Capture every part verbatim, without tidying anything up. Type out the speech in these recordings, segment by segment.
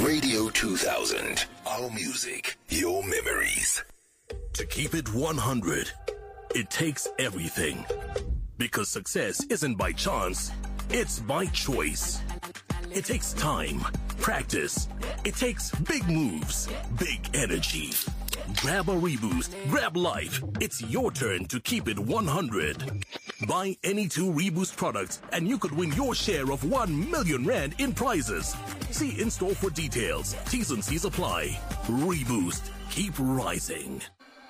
Radio two thousand. Our music, your memories. To keep it one hundred, it takes everything. Because success isn't by chance, it's by choice. It takes time, practice. It takes big moves, big energy. Grab a Reboost, grab life. It's your turn to keep it one hundred. Buy any two Reboost products and you could win your share of one million rand in prizes. See in-store for details. T's and C's apply. Reboost. Keep rising.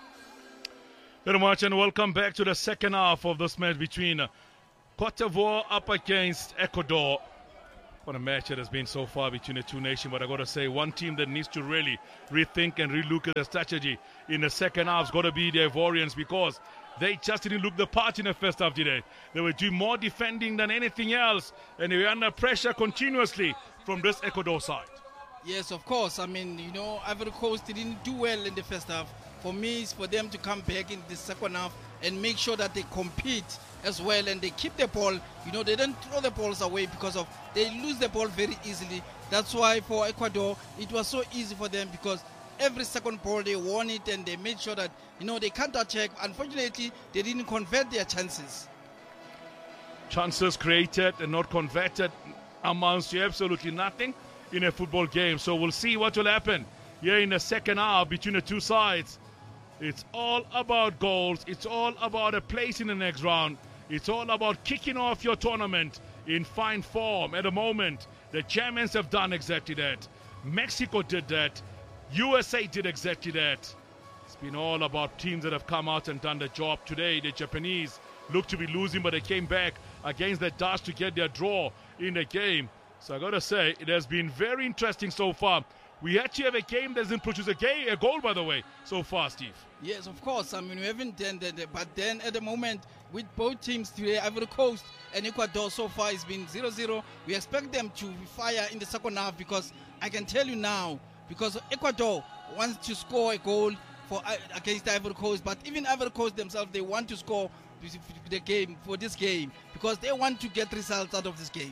Very much and welcome back to the second half of this match between Cote d'Ivoire up against Ecuador. What a match it has been so far between the two nations, but I got to say one team that needs to really rethink and relook at their strategy in the second half has got to be the Ivorians, because they just didn't look the part in the first half today. They were doing more defending than anything else, and they were under pressure continuously from this Ecuador side. Yes, of course. I mean, you know, Ivory Coast didn't do well in the first half. For me, it's for them to come back in the second half and make sure that they compete as well and they keep the ball. You know, they don't throw the balls away because of they lose the ball very easily. That's why for Ecuador, it was so easy for them, because every second ball they won it and they made sure that, you know, they counter-attack. Unfortunately, they didn't convert their chances. Chances created and not converted amounts to absolutely nothing in a football game. So we'll see what will happen here in the second half between the two sides. It's all about goals. It's all about a place in the next round. It's all about kicking off your tournament in fine form. At the moment, the Germans have done exactly that. Mexico did that. U S A did exactly that. It's been all about teams that have come out and done the job. Today, the Japanese looked to be losing, but they came back against the Dutch to get their draw in the game. So I got to say, it has been very interesting so far. We actually have a game that doesn't produce a, game, a goal, by the way, so far, Steve. Yes, of course. I mean, we haven't done that. But then at the moment, with both teams today, Ivory Coast and Ecuador, so far it's been zero zero. We expect them to fire in the second half, because I can tell you now, because Ecuador wants to score a goal for against Ivory Coast, but even Ivory Coast themselves, they want to score the game for this game, because they want to get results out of this game.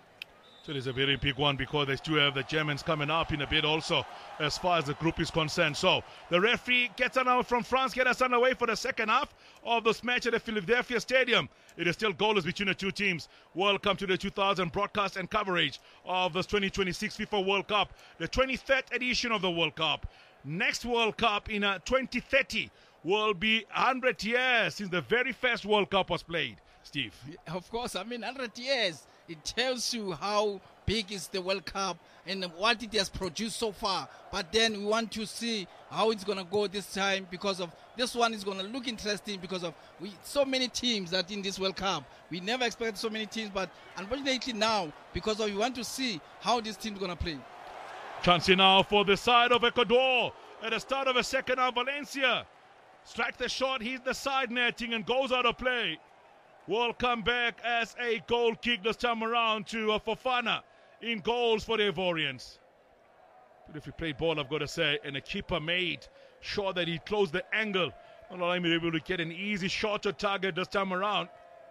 So it is a very big one, because they still have the Germans coming up in a bit also as far as the group is concerned. So the referee gets us out from France, get us underway for the second half of this match at the Philadelphia Stadium. It is still goalless between the two teams. Welcome to the two thousand broadcast and coverage of this twenty twenty-six FIFA World Cup, the twenty-third edition of the World Cup. Next World Cup in uh, twenty thirty will be one hundred years since the very first World Cup was played. Steve. Of course, I mean one hundred years. It tells you how big is the World Cup and what it has produced so far. But then we want to see how it's going to go this time, because of this one is going to look interesting, because of we so many teams that in this World Cup. We never expected so many teams, but unfortunately now, because of we want to see how this team is going to play. Chance now for the side of Ecuador at the start of a second half. Valencia strikes the shot, he's the side netting and goes out of play. Will come back as a goal kick this time around to uh, Fofana in goals for the Ivorians. But if he played ball, I've got to say, and the keeper made sure that he closed the angle, not allowing him to be able to get an easy shot to target this time around.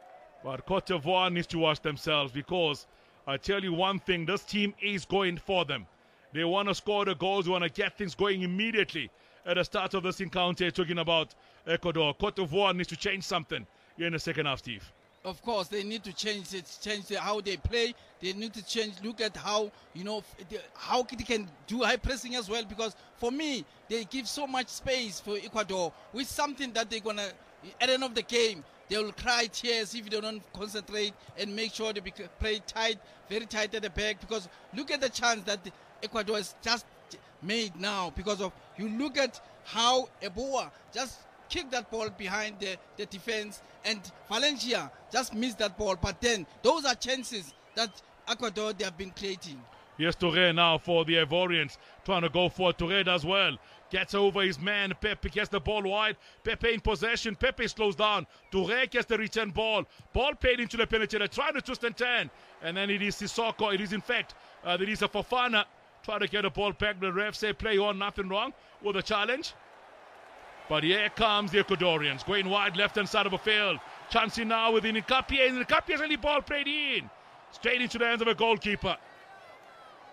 But Cote d'Ivoire needs to watch themselves, because I tell you one thing, this team is going for them. They want to score the goals, they want to get things going immediately at the start of this encounter. Talking about Ecuador, Cote d'Ivoire needs to change something in the second half, Steve. Of course, they need to change it, change the, how they play. They need to change, look at how, you know, the, how they can do high pressing as well, because for me, they give so much space for Ecuador, with something that they're going to, at the end of the game, they will cry tears if they don't concentrate and make sure they play tight, very tight at the back, because look at the chance that Ecuador has just made now, because of, you look at how Eboa just kick that ball behind the, the defense, and Valencia just missed that ball. But then those are chances that Ecuador they have been creating. Yes, Touré now for the Ivorians, trying to go for Touré as well. Gets over his man. Pepe gets the ball wide. Pepe in possession. Pepe slows down. Touré gets the return ball. Ball played into the penetrator. Trying to twist and turn. And then it is Sissoko. It is in fact, uh, it is a Fofana. Try to get the ball back. The ref say play on, nothing wrong with the challenge. But here comes the Ecuadorians, going wide left-hand side of the field. Chancing now with Nkapie, and Nkapie has only ball played in. Straight into the hands of a goalkeeper.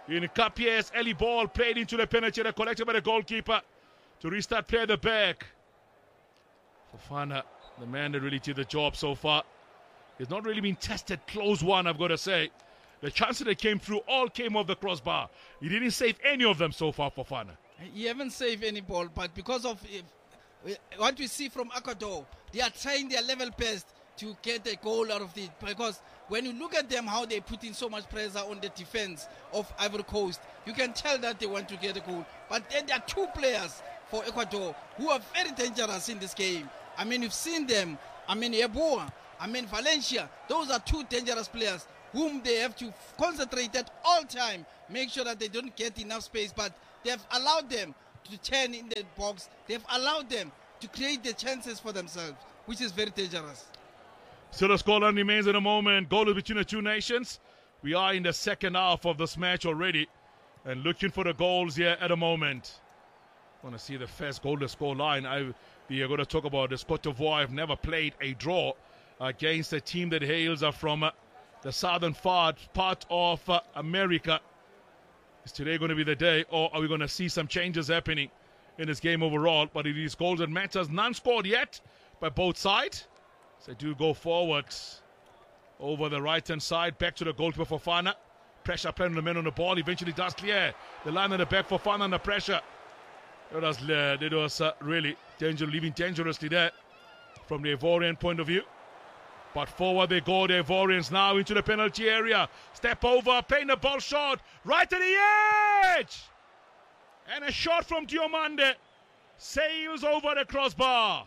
In Kapie's early ball played into the penalty area, collected by the goalkeeper to restart play at the back. Fofana, the man that really did the job so far. He's not really been tested. Close one, I've got to say. The chances that came through all came off the crossbar. He didn't save any of them so far, Fofana. He haven't saved any ball, but because of uh, what we see from Ecuador, they are trying their level best to get a goal out of it. Because when you look at them, how they put in so much pressure on the defense of Ivory Coast, you can tell that they want to get a goal. But then there are two players for Ecuador who are very dangerous in this game. I mean, you've seen them. I mean, Yeboah, I mean, Valencia. Those are two dangerous players whom they have to concentrate at all time, make sure that they don't get enough space, but they have allowed them to turn in the box. They have allowed them to create the chances for themselves, which is very dangerous. Still a scoreline remains in a moment. Goal between the two nations. We are in the second half of this match already and looking for the goals here at the moment. I want to see the first goal to score line. I, we are going to talk about this. Cote d'Ivoire have never played a draw against a team that hails from uh, the southern part, part of uh, America. Is today going to be the day, or are we going to see some changes happening in this game overall? But it is goals that matters. None scored yet by both sides. So do go forward over the right-hand side. Back to the goalkeeper for Fofana. Pressure playing on the man on the ball. Eventually does clear the line on the back for Fofana under pressure. It was, uh, it was uh, really danger, leaving dangerously there from the Ivorian point of view. But forward they go, the Ivorians now into the penalty area. Step over, playing the ball short, right to the edge! And a shot from Diomande sails over the crossbar.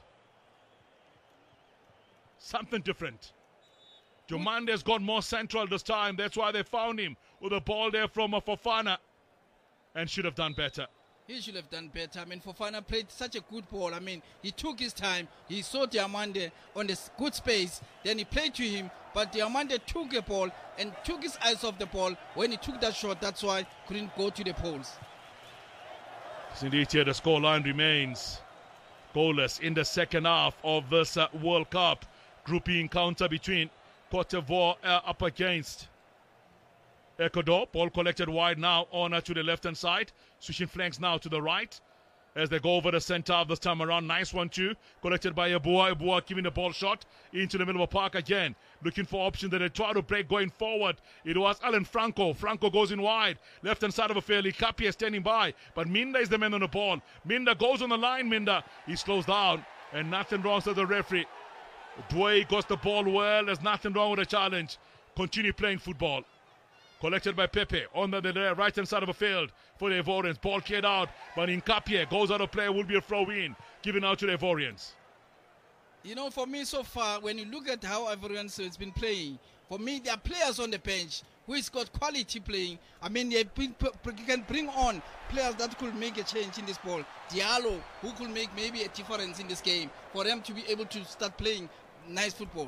Something different. Diomande has got more central this time. That's why they found him with a ball there from a Fofana. And should have done better. He should have done better. I mean, Fofana played such a good ball. I mean, he took his time. He saw Diomande on this good space. Then he played to him. But Diomande took the ball and took his eyes off the ball. When he took that shot, that's why he couldn't go to the poles. Indeed, here the scoreline remains goalless in the second half of this uh, World Cup. Groupie encounter between Cote d'Ivoire uh, up against Ecuador. Ball collected wide now on uh, to the left-hand side. Switching flanks now to the right as they go over the center of this time around. Nice one too. Collected by Yeboah. Yeboah giving the ball shot into the middle of the park again. Looking for options that they try to break going forward. It was Alan Franco. Franco goes in wide. Left-hand side of the field. Kapie is standing by. But Minda is the man on the ball. Minda goes on the line. Minda. He slows down. And nothing wrong with the referee. Dway got the ball well. There's nothing wrong with the challenge. Continue playing football. Collected by Pepe on the, the right-hand side of the field for the Ivorians. Ball cleared out, but Nkapie goes out of play. Will be a throw-in given out to the Ivorians. You know, for me so far, when you look at how Ivorians has been playing, for me, there are players on the bench who has got quality playing. I mean, they bring, can bring on players that could make a change in this ball. Diallo, who could make maybe a difference in this game for them to be able to start playing nice football.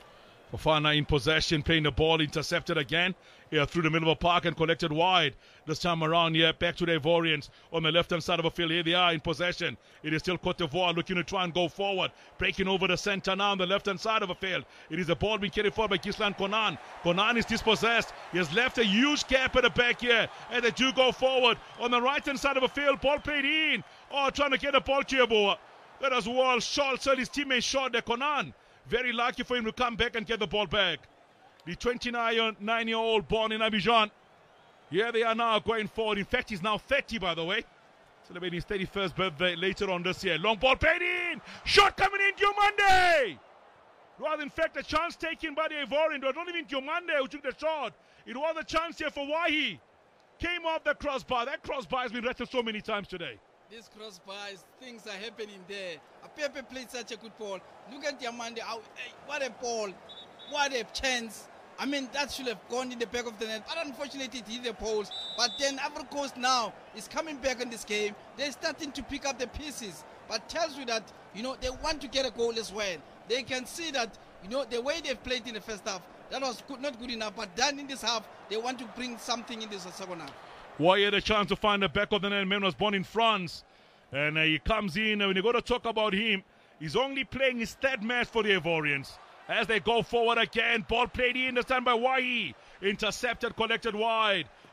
Fofana in possession, playing the ball, intercepted again here through the middle of the park and collected wide. This time around here, back to the Ivorians on the left-hand side of the field. Here they are in possession. It is still Cote d'Ivoire looking to try and go forward. Breaking over the center now on the left-hand side of the field. It is a ball being carried forward by Gislan Konan. Konan is dispossessed. He has left a huge gap at the back here. And they do go forward on the right-hand side of the field. Ball played in. Oh, trying to get the ball to Yeboah. That was Wall. Schultz and his teammate shot the Konan. Very lucky for him to come back and get the ball back. The twenty-nine-year-old born in Abidjan. Here they are now going forward. In fact, he's now thirty, by the way. Celebrating his thirty-first birthday later on this year. Long ball played in. Shot coming in, Diomande. It was, in fact, a chance taken by the Ivorian. It was not even Diomande who took the shot. It was a chance here for Wahi. Came off the crossbar. That crossbar has been rattled so many times today. These crossbars, things are happening there. Pepe played such a good ball. Look at Diomande. Hey, what a ball. What a chance. I mean, that should have gone in the back of the net. But unfortunately, it hit the post. But then Ivory Coast now is coming back in this game. They're starting to pick up the pieces. But tells you that, you know, they want to get a goal as well. They can see that, you know, the way they've played in the first half, that was good, not good enough. But then in this half, they want to bring something in this second half. Why had a chance to find the back of the net. Man was born in France. And uh, he comes in, and when you go to talk about him, he's only playing his third match for the Ivorians. As they go forward again, ball played in, this time by Wahi. Intercepted, collected wide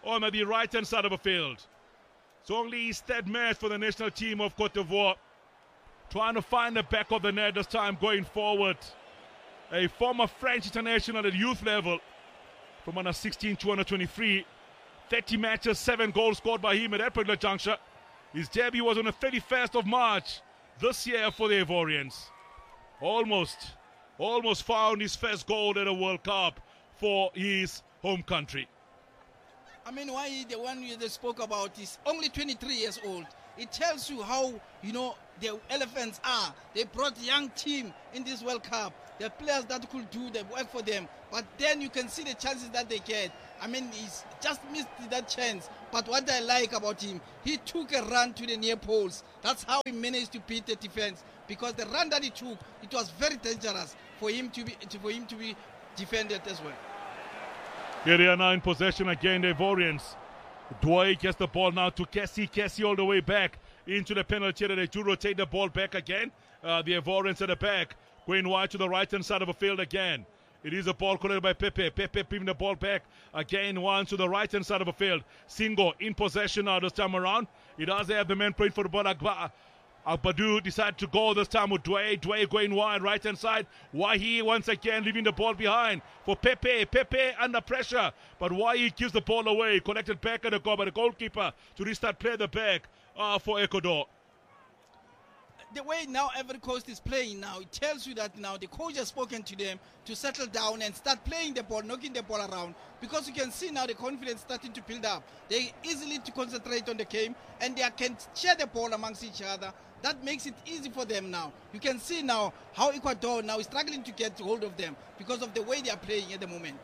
on the right-hand side of the field. It's only his third match for the national team of Cote d'Ivoire. Trying to find the back of the net this time going forward. A former French international at youth level from under sixteen to under twenty-three. thirty matches, seven goals scored by him at that particular juncture. His debut was on the thirty-first of March this year for the Ivorians. Almost, almost found his first goal at a World Cup for his home country. I mean, why the one you just spoke about is only twenty-three years old. It tells you how, you know, the Elephants are. They brought young team in this World Cup. The players that could do the work for them. But then you can see the chances that they get. I mean, he's just missed that chance. But what I like about him, he took a run to the near poles. That's how he managed to beat the defense. Because the run that he took, it was very dangerous for him to be to, for him to be defended as well. Here they are now in possession again, the Ivorians. Douay gets the ball now to Kessie. Kessie all the way back into the penalty area. They do rotate the ball back again. Uh, the Ivorians at the back, going wide to the right-hand side of the field again. It is a ball collected by Pepe. Pepe bringing the ball back again once to the right-hand side of the field. Singo in possession now this time around. He does have the man playing for the ball. Agba. Agbadou decided to go this time with Douay. Douay going wide, right-hand side. Wahi once again leaving the ball behind for Pepe. Pepe under pressure. But Wahi gives the ball away. Collected back at the goal by the goalkeeper to restart play the back uh, for Ecuador. The way now Ivory Coast is playing now, it tells you that now the coach has spoken to them to settle down and start playing the ball, knocking the ball around. Because you can see now the confidence starting to build up. They easily to concentrate on the game and they can share the ball amongst each other. That makes it easy for them now. You can see now how Ecuador now is struggling to get hold of them because of the way they are playing at the moment.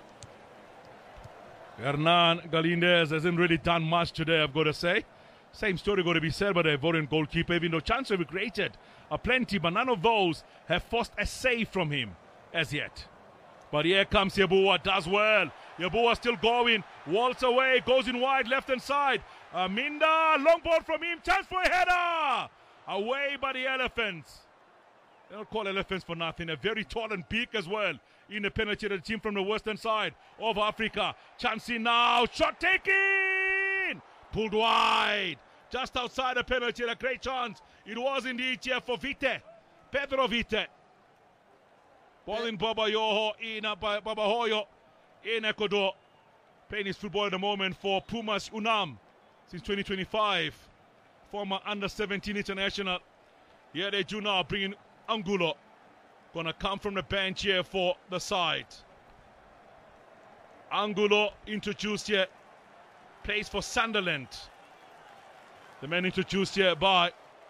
Hernan Galindez hasn't really done much today, I've got to say. Same story going to be said by the Ivorian goalkeeper, even though chances we created are plenty, but none of those have forced a save from him as yet. But here comes Yeboah, does well. Yeboah still going, waltz away, goes in wide, left-hand side. Aminda, long ball from him, chance for a header! Away by the Elephants. They don't call Elephants for nothing. They're very tall and big as well. In the penalty, the team from the western side of Africa. Chancey now, shot taken! Pulled wide. Just outside the penalty, a great chance. It was indeed here for Vite. Pedro Vite. Ball in Baba Yoho, in uh, Baba Hoyo in Ecuador. Playing his football at the moment for Pumas Unam since twenty twenty-five. Former under seventeen international. Here they do now, bringing Angulo. Gonna come from the bench here for the side. Angulo introduced here. Plays for Sunderland. The man introduced here by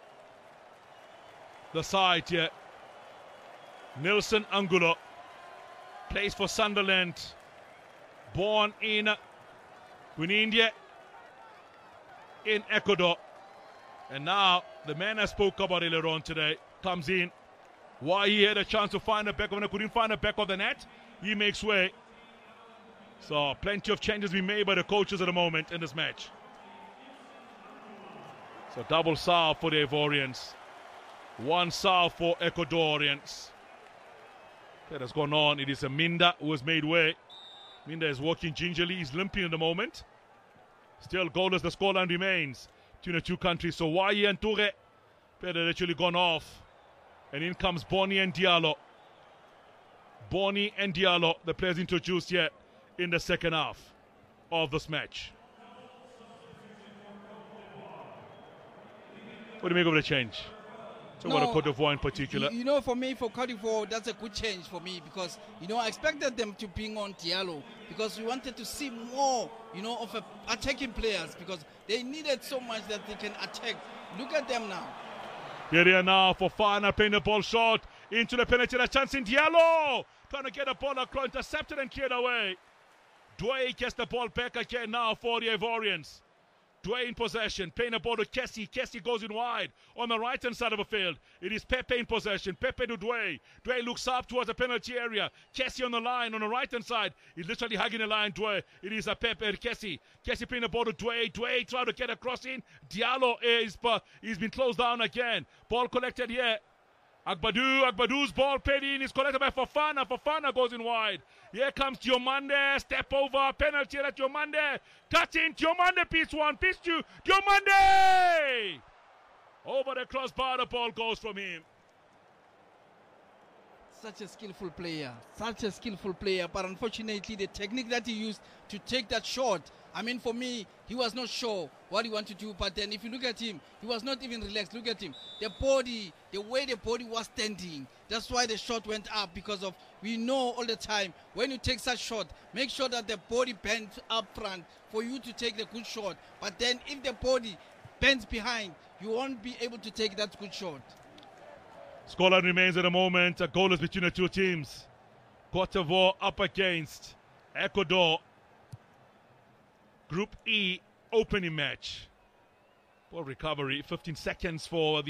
the side here. Nelson Angulo. Plays for Sunderland. Born in India, in Ecuador. And now the man I spoke about earlier on today comes in. Why he had a chance to find the back of the net, couldn't find the back of the net. He makes way. So plenty of changes being made by the coaches at the moment in this match. So double salve for the Ivorians. One salve for Ecuadorians. That has gone on. It is a Minda who has made way. Minda is walking gingerly. He's limping at the moment. Still goalless. The scoreline remains between the two countries. So Wahi and Toure had actually gone off. And in comes Boni and Diallo. Boni and Diallo, the players introduced yet in the second half of this match. What do you make of the change? So no, what a Cote d'Ivoire in particular. You, you know, for me, for Cote d'Ivoire, that's a good change for me because, you know, I expected them to bring on Diallo because we wanted to see more, you know, of a attacking players because they needed so much that they can attack. Look at them now. Here they are now for Fana playing the ball short into the penalty. A chance in Diallo. Trying to get the ball across, intercepted and cleared away. Douay gets the ball back again now for the Ivorians. Douay in possession, playing the ball to Kessie. Kessie goes in wide on the right-hand side of the field. It is Pepe in possession. Pepe to Douay. Douay looks up towards the penalty area. Kessie on the line on the right-hand side. He's literally hugging the line, Douay. It is a Pepe, Kessie. Kessie playing the ball to Douay. Douay trying to get across in. Diallo is, uh, he's been closed down again. Ball collected here Agbadu, Agbadu's ball played in is collected by Fofana. Fofana goes in wide. Here comes Diomande. Step over. Penalty at Diomande. Cut in. Diomande piece one. Piece two. Diomande! Over the crossbar. The ball goes from him. Such a skillful player. Such a skillful player. But unfortunately, the technique that he used to take that shot, I mean, for me, he was not sure what he wanted to do. But then if you look at him, he was not even relaxed. Look at him. The body, the way the body was standing, that's why the shot went up. Because of, we know all the time, when you take such shot, make sure that the body bends up front for you to take the good shot. But then if the body bends behind, you won't be able to take that good shot. Scoreline remains at the moment. A goal is between the two teams. Cote d'Ivoire up against Ecuador. Group E opening match. Ball recovery. fifteen seconds for the